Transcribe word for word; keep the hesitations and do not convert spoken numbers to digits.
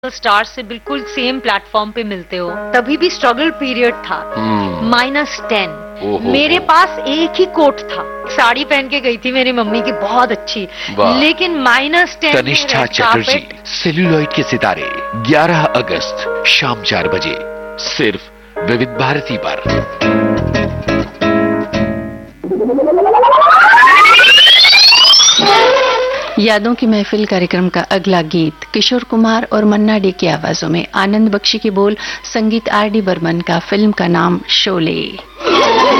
Star से बिल्कुल same platform पे मिलते हो, तभी भी स्ट्रगल पीरियड था। माइनस टेन, मेरे पास एक ही कोट था, साड़ी पहन के गई थी मेरी मम्मी की बहुत अच्छी, लेकिन minus ten. Tanishtha Chatterjee, celluloid के सितारे, ग्यारह अगस्त शाम चार बजे, सिर्फ विविध भारती पर। यादों की महफिल कार्यक्रम का अगला गीत किशोर कुमार और मन्ना डे की आवाजों में, आनंद बख्शी के बोल, संगीत आर डी बर्मन का, फिल्म का नाम शोले।